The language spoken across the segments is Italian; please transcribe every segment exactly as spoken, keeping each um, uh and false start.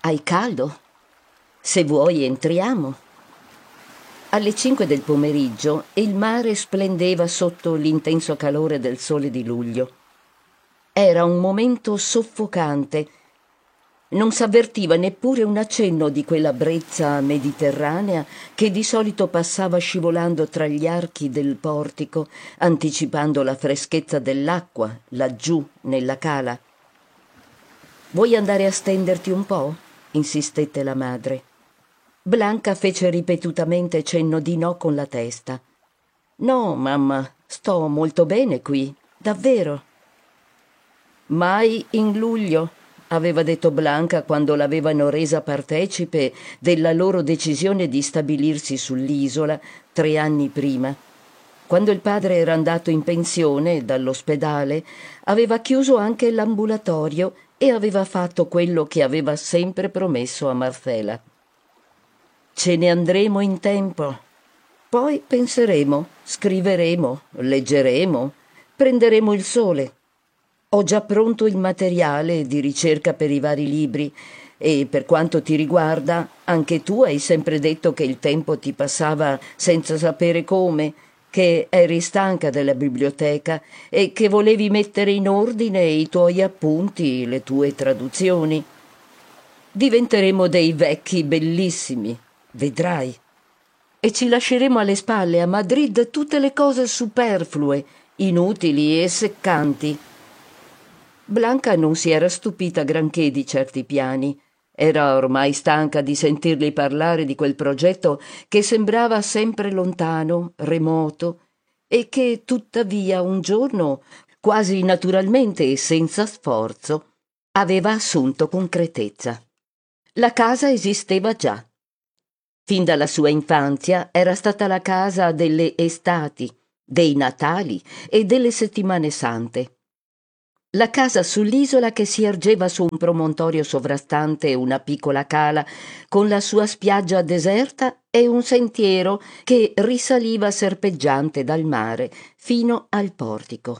Hai caldo? Se vuoi entriamo. Alle cinque del pomeriggio il mare splendeva sotto l'intenso calore del sole di luglio. Era un momento soffocante. Non s'avvertiva neppure un accenno di quella brezza mediterranea che di solito passava scivolando tra gli archi del portico, anticipando la freschezza dell'acqua laggiù nella cala. «Vuoi andare a stenderti un po'?» insistette la madre. Blanca fece ripetutamente cenno di no con la testa. «No, mamma, sto molto bene qui, davvero». «Mai in luglio», aveva detto Blanca quando l'avevano resa partecipe della loro decisione di stabilirsi sull'isola tre anni prima. Quando il padre era andato in pensione dall'ospedale, aveva chiuso anche l'ambulatorio e aveva fatto quello che aveva sempre promesso a Marcela. «Ce ne andremo in tempo. Poi penseremo, scriveremo, leggeremo, prenderemo il sole. Ho già pronto il materiale di ricerca per i vari libri e per quanto ti riguarda, anche tu hai sempre detto che il tempo ti passava senza sapere come, che eri stanca della biblioteca e che volevi mettere in ordine i tuoi appunti, le tue traduzioni. Diventeremo dei vecchi bellissimi, vedrai. E ci lasceremo alle spalle a Madrid tutte le cose superflue, inutili e seccanti». Blanca non si era stupita granché di certi piani. Era ormai stanca di sentirli parlare di quel progetto che sembrava sempre lontano, remoto, e che tuttavia un giorno, quasi naturalmente e senza sforzo, aveva assunto concretezza. La casa esisteva già. Fin dalla sua infanzia era stata la casa delle estati, dei Natali e delle settimane sante. La casa sull'isola che si ergeva su un promontorio sovrastante una piccola cala, con la sua spiaggia deserta e un sentiero che risaliva serpeggiante dal mare fino al portico.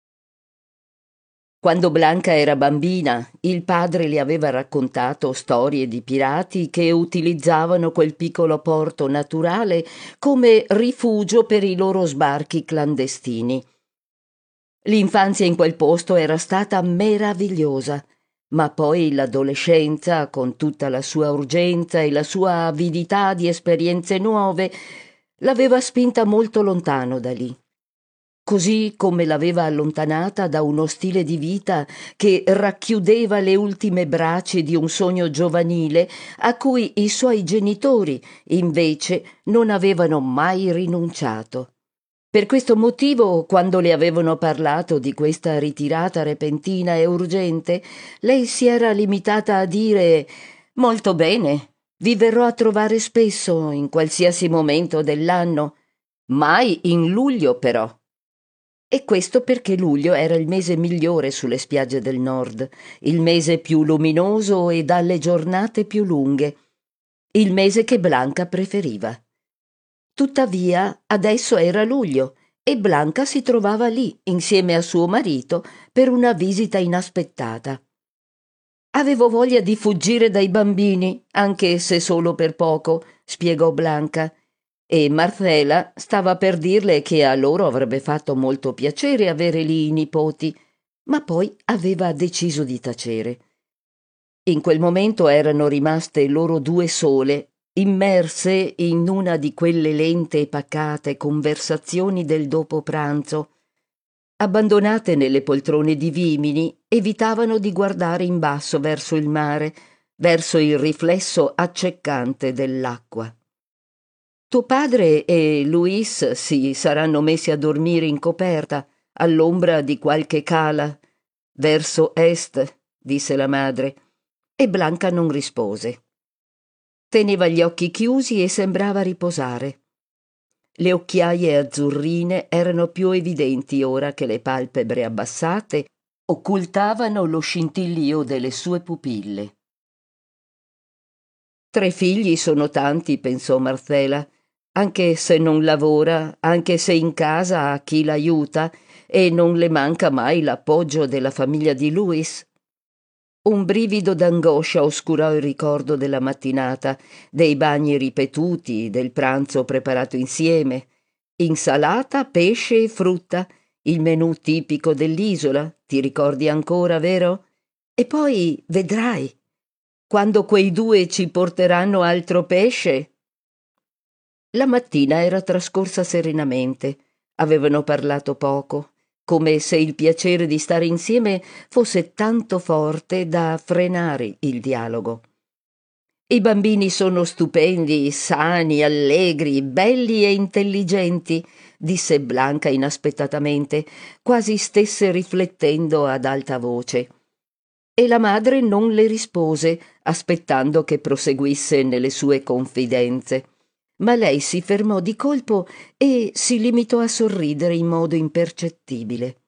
Quando Blanca era bambina, il padre le aveva raccontato storie di pirati che utilizzavano quel piccolo porto naturale come rifugio per i loro sbarchi clandestini. L'infanzia in quel posto era stata meravigliosa, ma poi l'adolescenza, con tutta la sua urgenza e la sua avidità di esperienze nuove, l'aveva spinta molto lontano da lì. Così come l'aveva allontanata da uno stile di vita che racchiudeva le ultime braci di un sogno giovanile a cui i suoi genitori, invece, non avevano mai rinunciato. Per questo motivo, quando le avevano parlato di questa ritirata repentina e urgente, lei si era limitata a dire: «Molto bene, vi verrò a trovare spesso, in qualsiasi momento dell'anno, mai in luglio però». E questo perché luglio era il mese migliore sulle spiagge del nord, il mese più luminoso e dalle giornate più lunghe, il mese che Blanca preferiva. Tuttavia, adesso era luglio e Blanca si trovava lì, insieme a suo marito, per una visita inaspettata. «Avevo voglia di fuggire dai bambini, anche se solo per poco», spiegò Blanca, e Marcela stava per dirle che a loro avrebbe fatto molto piacere avere lì i nipoti, ma poi aveva deciso di tacere. In quel momento erano rimaste loro due sole, immerse in una di quelle lente e pacate conversazioni del dopo pranzo. Abbandonate nelle poltrone di vimini, evitavano di guardare in basso verso il mare, verso il riflesso accecante dell'acqua. «Tuo padre e Luis si saranno messi a dormire in coperta, all'ombra di qualche cala, verso est», disse la madre, e Blanca non rispose. Teneva gli occhi chiusi e sembrava riposare. Le occhiaie azzurrine erano più evidenti ora che le palpebre abbassate occultavano lo scintillio delle sue pupille. «Tre figli sono tanti», pensò Marcela, «anche se non lavora, anche se in casa ha chi l'aiuta e non le manca mai l'appoggio della famiglia di Luis». Un brivido d'angoscia oscurò il ricordo della mattinata, dei bagni ripetuti, del pranzo preparato insieme. Insalata, pesce e frutta, il menù tipico dell'isola, ti ricordi ancora, vero? E poi vedrai, quando quei due ci porteranno altro pesce. La mattina era trascorsa serenamente. Avevano parlato poco, come se il piacere di stare insieme fosse tanto forte da frenare il dialogo. I bambini sono stupendi, sani, allegri, belli e intelligenti, disse Blanca inaspettatamente, quasi stesse riflettendo ad alta voce. E la madre non le rispose, aspettando che proseguisse nelle sue confidenze. Ma lei si fermò di colpo e si limitò a sorridere in modo impercettibile.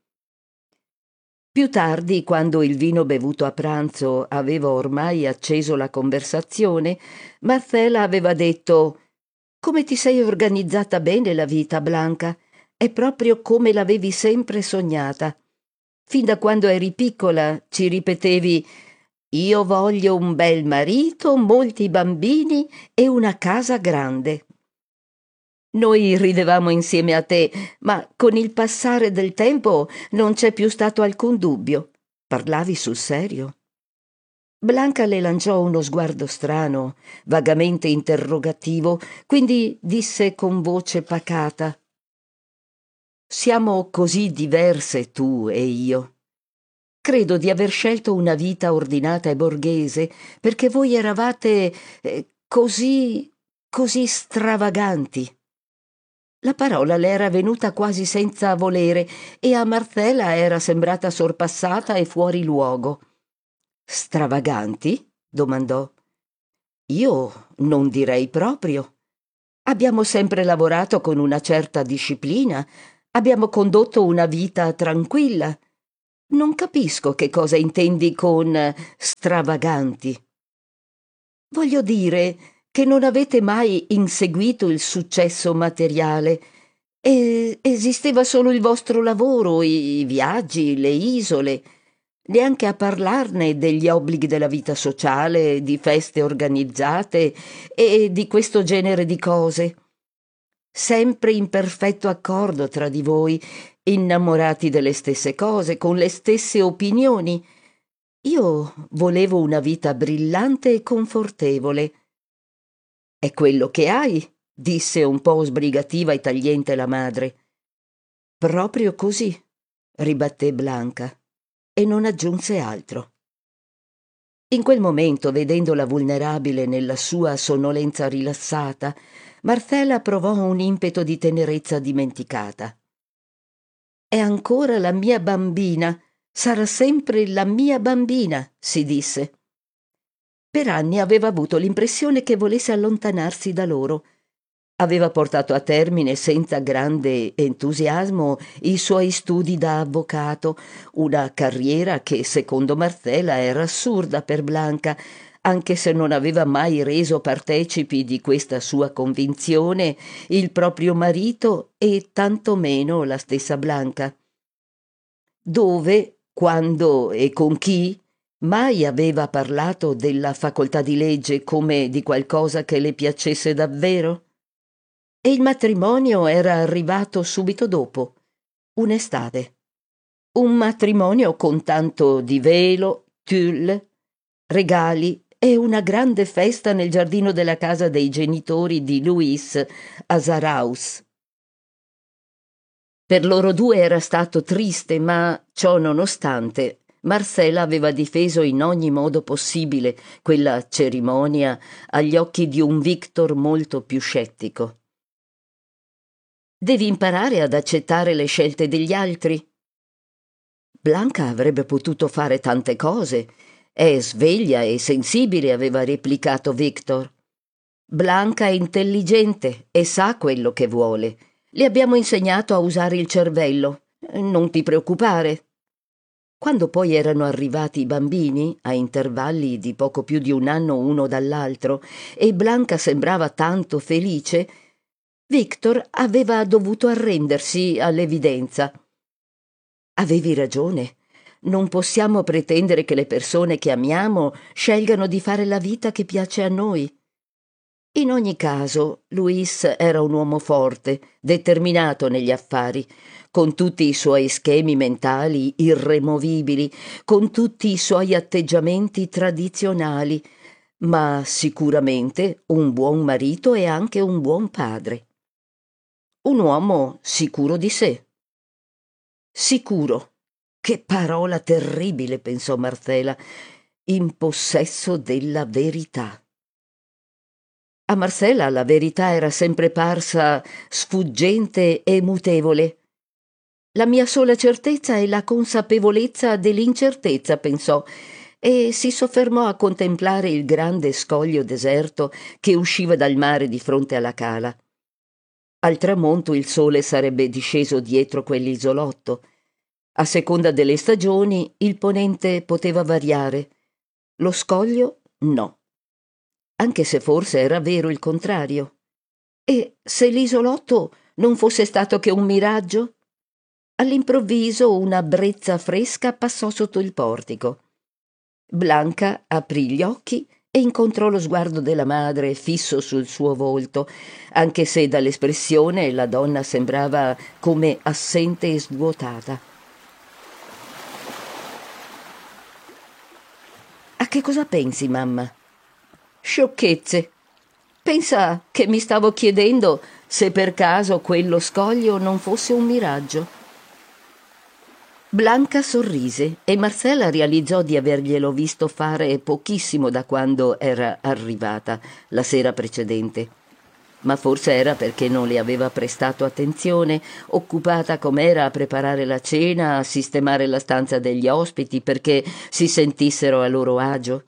Più tardi, quando il vino bevuto a pranzo aveva ormai acceso la conversazione, Marcella aveva detto: «Come ti sei organizzata bene la vita, Blanca? È proprio come l'avevi sempre sognata. Fin da quando eri piccola ci ripetevi: io voglio un bel marito, molti bambini e una casa grande». Noi ridevamo insieme a te, ma con il passare del tempo non c'è più stato alcun dubbio. Parlavi sul serio? Blanca le lanciò uno sguardo strano, vagamente interrogativo, quindi disse con voce pacata: «Siamo così diverse tu e io. Credo di aver scelto una vita ordinata e borghese perché voi eravate eh, così, così stravaganti». La parola le era venuta quasi senza volere e a Marcella era sembrata sorpassata e fuori luogo. «Stravaganti?» domandò. «Io non direi proprio. Abbiamo sempre lavorato con una certa disciplina, abbiamo condotto una vita tranquilla. Non capisco che cosa intendi con stravaganti». «Voglio dire che non avete mai inseguito il successo materiale. E esisteva solo il vostro lavoro, i viaggi, le isole, neanche a parlarne degli obblighi della vita sociale, di feste organizzate e di questo genere di cose. Sempre in perfetto accordo tra di voi, innamorati delle stesse cose, con le stesse opinioni. Io volevo una vita brillante e confortevole». «È quello che hai», disse un po' sbrigativa e tagliente la madre. «Proprio così», ribatté Blanca, e non aggiunse altro. In quel momento, vedendola vulnerabile nella sua sonnolenza rilassata, Marcella provò un impeto di tenerezza dimenticata. «È ancora la mia bambina, sarà sempre la mia bambina», si disse. Per anni aveva avuto l'impressione che volesse allontanarsi da loro. Aveva portato a termine senza grande entusiasmo i suoi studi da avvocato, una carriera che secondo Marcella era assurda per Blanca, anche se non aveva mai reso partecipi di questa sua convinzione il proprio marito e tantomeno la stessa Blanca. Dove, quando e con chi mai aveva parlato della facoltà di legge come di qualcosa che le piacesse davvero? E il matrimonio era arrivato subito dopo, un'estate. Un matrimonio con tanto di velo, tulle, regali e una grande festa nel giardino della casa dei genitori di Luis a Zarauz. Per loro due era stato triste, ma ciò nonostante Marcella aveva difeso in ogni modo possibile quella cerimonia agli occhi di un Victor molto più scettico. «Devi imparare ad accettare le scelte degli altri». Blanca avrebbe potuto fare tante cose. È sveglia e sensibile, aveva replicato Victor. Blanca è intelligente e sa quello che vuole. Le abbiamo insegnato a usare il cervello. Non ti preoccupare. Quando poi erano arrivati i bambini, a intervalli di poco più di un anno uno dall'altro, e Blanca sembrava tanto felice, Victor aveva dovuto arrendersi all'evidenza. «Avevi ragione. Non possiamo pretendere che le persone che amiamo scelgano di fare la vita che piace a noi. In ogni caso, Luis era un uomo forte, determinato negli affari, con tutti i suoi schemi mentali irremovibili, con tutti i suoi atteggiamenti tradizionali, ma sicuramente un buon marito e anche un buon padre. Un uomo sicuro di sé. Sicuro. Che parola terribile, pensò Marcela, in possesso della verità. A Marcela la verità era sempre parsa sfuggente e mutevole. La mia sola certezza è la consapevolezza dell'incertezza, pensò, e si soffermò a contemplare il grande scoglio deserto che usciva dal mare di fronte alla cala. Al tramonto il sole sarebbe disceso dietro quell'isolotto. A seconda delle stagioni il ponente poteva variare. Lo scoglio no. Anche se forse era vero il contrario. E se l'isolotto non fosse stato che un miraggio? All'improvviso una brezza fresca passò sotto il portico. Blanca aprì gli occhi e incontrò lo sguardo della madre fisso sul suo volto, anche se dall'espressione la donna sembrava come assente e svuotata. A che cosa pensi, mamma? Sciocchezze. Pensa che mi stavo chiedendo se per caso quello scoglio non fosse un miraggio. Blanca sorrise e Marcella realizzò di averglielo visto fare pochissimo da quando era arrivata la sera precedente. Ma forse era perché non le aveva prestato attenzione, occupata com'era a preparare la cena, a sistemare la stanza degli ospiti perché si sentissero a loro agio.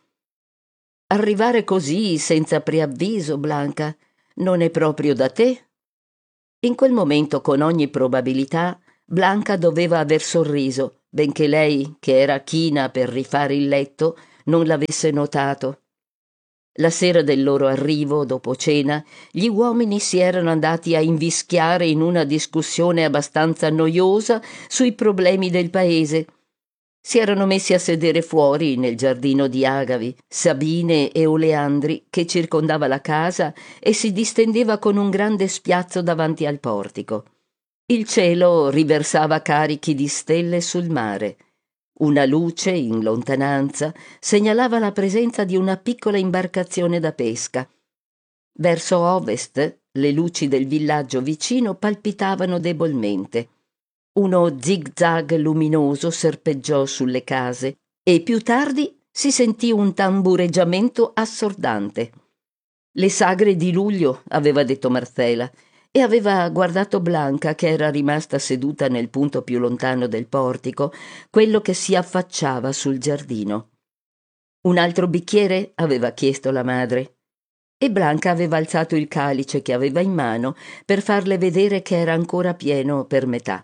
Arrivare così senza preavviso, Blanca, non è proprio da te? In quel momento, con ogni probabilità, Blanca doveva aver sorriso, benché lei, che era china per rifare il letto, non l'avesse notato. La sera del loro arrivo, dopo cena, gli uomini si erano andati a invischiare in una discussione abbastanza noiosa sui problemi del paese. Si erano messi a sedere fuori nel giardino di agavi, sabine e oleandri che circondava la casa e si distendeva con un grande spiazzo davanti al portico. Il cielo riversava carichi di stelle sul mare. Una luce in lontananza segnalava la presenza di una piccola imbarcazione da pesca. Verso ovest le luci del villaggio vicino palpitavano debolmente. Uno zig-zag luminoso serpeggiò sulle case e più tardi si sentì un tambureggiamento assordante. Le sagre di luglio, aveva detto Marcela, e aveva guardato Blanca che era rimasta seduta nel punto più lontano del portico, quello che si affacciava sul giardino. Un altro bicchiere? Aveva chiesto la madre. E Blanca aveva alzato il calice che aveva in mano per farle vedere che era ancora pieno per metà.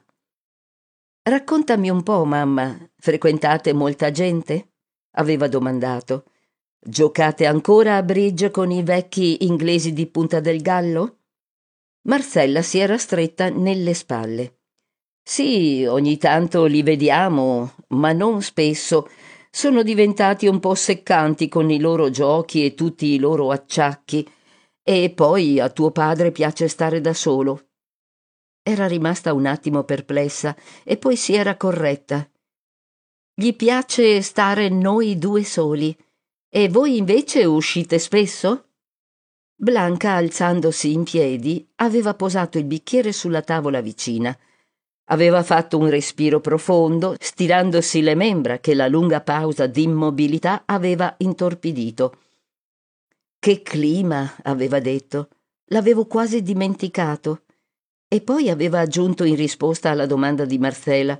Raccontami un po', mamma, frequentate molta gente? Aveva domandato. Giocate ancora a bridge con i vecchi inglesi di Punta del Gallo? Marcella si era stretta nelle spalle. Sì, ogni tanto li vediamo, ma non spesso. Sono diventati un po' seccanti con i loro giochi e tutti i loro acciacchi. E poi a tuo padre piace stare da solo. Era rimasta un attimo perplessa e poi si era corretta. Gli piace stare noi due soli. E voi invece uscite spesso? Blanca, alzandosi in piedi, aveva posato il bicchiere sulla tavola vicina. Aveva fatto un respiro profondo, stirandosi le membra che la lunga pausa d'immobilità aveva intorpidito. Che clima, aveva detto. L'avevo quasi dimenticato. E poi aveva aggiunto in risposta alla domanda di Marcela: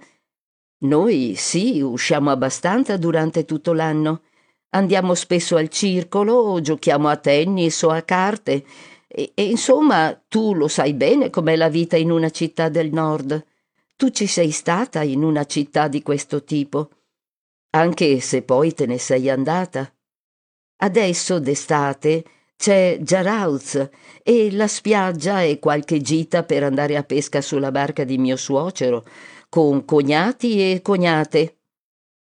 noi sì, usciamo abbastanza durante tutto l'anno. Andiamo spesso al circolo, giochiamo a tennis o a carte. E, e insomma, tu lo sai bene com'è la vita in una città del nord. Tu ci sei stata in una città di questo tipo, anche se poi te ne sei andata. Adesso, d'estate, c'è Jarauz e la spiaggia e qualche gita per andare a pesca sulla barca di mio suocero, con cognati e cognate.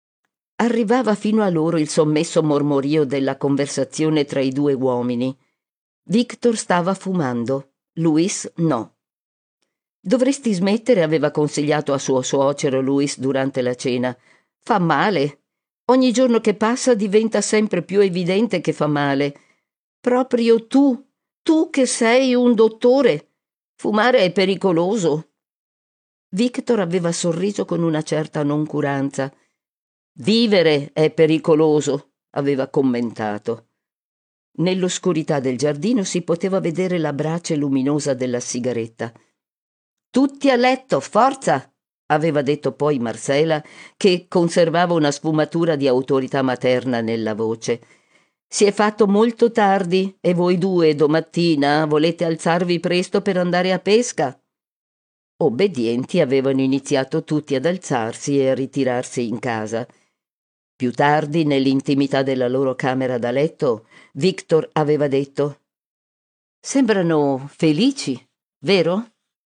Arrivava fino a loro il sommesso mormorio della conversazione tra i due uomini. Victor stava fumando, Louis no. «Dovresti smettere», aveva consigliato a suo suocero Louis durante la cena. «Fa male. Ogni giorno che passa diventa sempre più evidente che fa male. Proprio tu, tu che sei un dottore. Fumare è pericoloso». Victor aveva sorriso con una certa noncuranza. «Vivere è pericoloso», aveva commentato. Nell'oscurità del giardino si poteva vedere la brace luminosa della sigaretta. «Tutti a letto, forza!» aveva detto poi Marcela, che conservava una sfumatura di autorità materna nella voce. «Si è fatto molto tardi e voi due domattina volete alzarvi presto per andare a pesca?» Obbedienti avevano iniziato tutti ad alzarsi e a ritirarsi in casa. Più tardi, nell'intimità della loro camera da letto, Victor aveva detto: «Sembrano felici, vero?»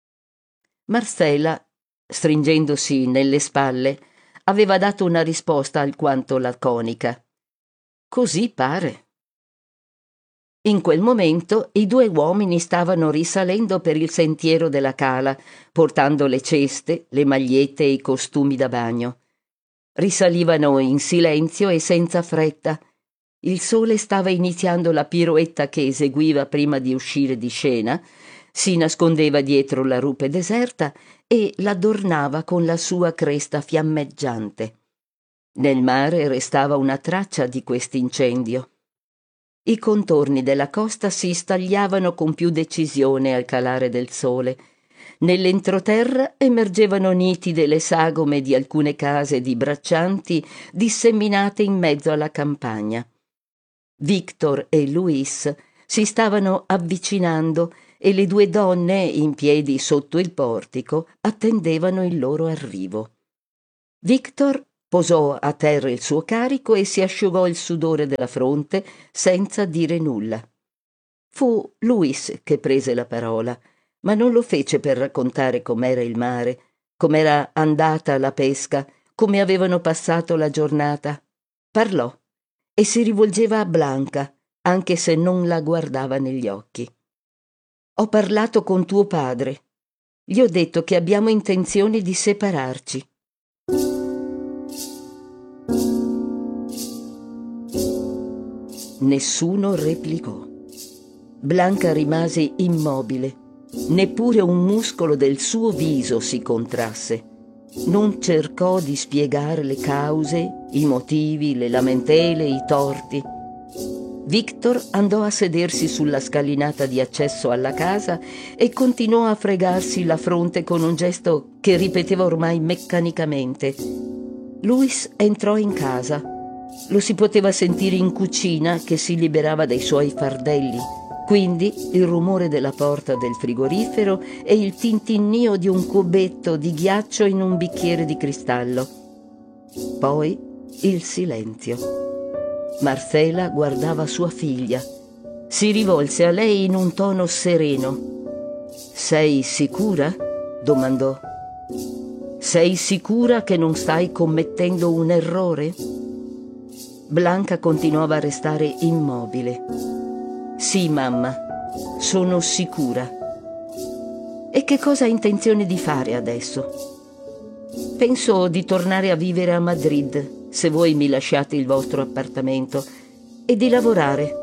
Marcela, stringendosi nelle spalle, aveva dato una risposta alquanto laconica. «Così pare». In quel momento i due uomini stavano risalendo per il sentiero della cala, portando le ceste, le magliette e i costumi da bagno. Risalivano in silenzio e senza fretta. Il sole stava iniziando la piroetta che eseguiva prima di uscire di scena, si nascondeva dietro la rupe deserta e l'adornava con la sua cresta fiammeggiante. Nel mare restava una traccia di quest'incendio. I contorni della costa si stagliavano con più decisione al calare del sole. Nell'entroterra emergevano nitide le sagome di alcune case di braccianti disseminate in mezzo alla campagna. Victor e Louis si stavano avvicinando e le due donne, in piedi sotto il portico, attendevano il loro arrivo. Victor posò a terra il suo carico e si asciugò il sudore della fronte senza dire nulla. Fu Louis che prese la parola, ma non lo fece per raccontare com'era il mare, com'era andata la pesca, come avevano passato la giornata. Parlò e si rivolgeva a Blanca, anche se non la guardava negli occhi. «Ho parlato con tuo padre. Gli ho detto che abbiamo intenzione di separarci». Nessuno replicò. Blanca rimase immobile. Neppure un muscolo del suo viso si contrasse. Non cercò di spiegare le cause, i motivi, le lamentele, i torti. Victor andò a sedersi sulla scalinata di accesso alla casa e continuò a fregarsi la fronte con un gesto che ripeteva ormai meccanicamente. Louis entrò in casa. Lo si poteva sentire in cucina che si liberava dai suoi fardelli, quindi il rumore della porta del frigorifero e il tintinnio di un cubetto di ghiaccio in un bicchiere di cristallo. Poi il silenzio. Marcela guardava sua figlia. Si rivolse a lei in un tono sereno. «Sei sicura?» domandò. «Sei sicura che non stai commettendo un errore?» Blanca continuava a restare immobile. «Sì, mamma, sono sicura». «E che cosa ha intenzione di fare adesso?» «Penso di tornare a vivere a Madrid, se voi mi lasciate il vostro appartamento, e di lavorare.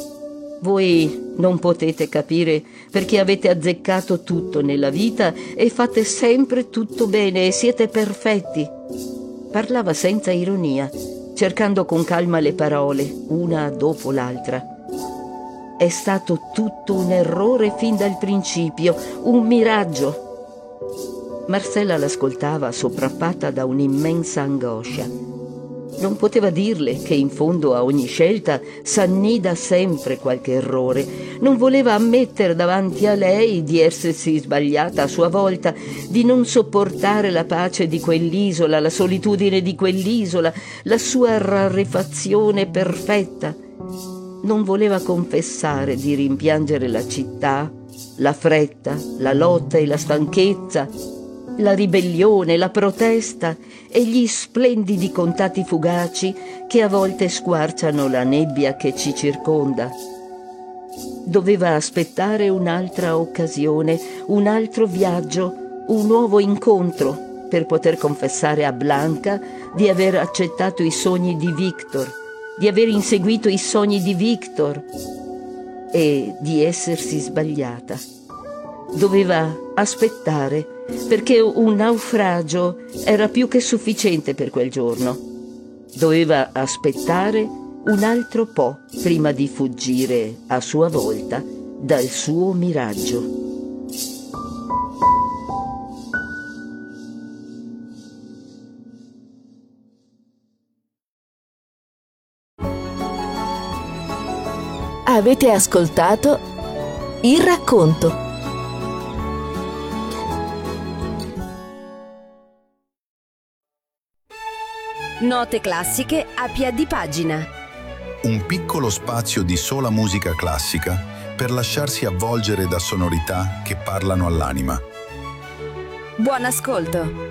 Voi non potete capire perché avete azzeccato tutto nella vita e fate sempre tutto bene e siete perfetti». Parlava senza ironia, cercando con calma le parole, una dopo l'altra. «È stato tutto un errore fin dal principio, un miraggio». Marcella l'ascoltava sopraffata da un'immensa angoscia. Non poteva dirle che in fondo a ogni scelta s'annida sempre qualche errore. Non voleva ammettere davanti a lei di essersi sbagliata a sua volta, di non sopportare la pace di quell'isola, la solitudine di quell'isola, la sua rarefazione perfetta. Non voleva confessare di rimpiangere la città, la fretta, la lotta e la stanchezza, la ribellione, la protesta e gli splendidi contatti fugaci che a volte squarciano la nebbia che ci circonda. Doveva aspettare un'altra occasione, un altro viaggio, un nuovo incontro per poter confessare a Blanca di aver accettato i sogni di Victor, di aver inseguito i sogni di Victor e di essersi sbagliata. Doveva aspettare perché un naufragio era più che sufficiente per quel giorno. Doveva aspettare un altro po' prima di fuggire a sua volta dal suo miraggio. Avete ascoltato Il racconto. Note classiche a piè di pagina. Un piccolo spazio di sola musica classica per lasciarsi avvolgere da sonorità che parlano all'anima. Buon ascolto.